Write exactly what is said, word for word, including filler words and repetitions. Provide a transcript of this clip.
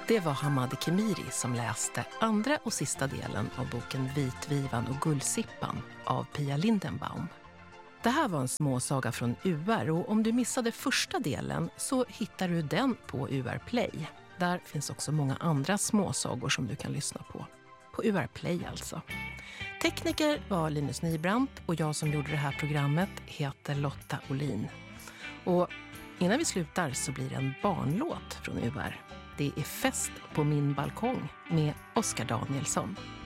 Det var Hamadi Kemiri som läste andra och sista delen av boken Vitvivan och Gullsippan av Pia Lindenbaum. Det här var en småsaga från U R, och om du missade första delen så hittar du den på U R Play. Där finns också många andra småsagor som du kan lyssna på. På U R Play alltså. Tekniker var Linus Nybrandt och jag som gjorde det här programmet heter Lotta Olin. Och innan vi slutar så blir det en barnlåt från U R. Det är Fest på min balkong med Oskar Danielsson.